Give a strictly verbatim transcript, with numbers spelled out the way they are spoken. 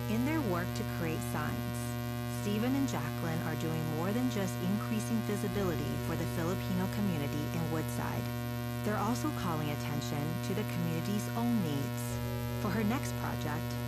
In their work to create signs, Stephen and Jacqueline are doing more than just increasing visibility for the Filipino community in Woodside. They're also calling attention to the community's own needs. For her next project,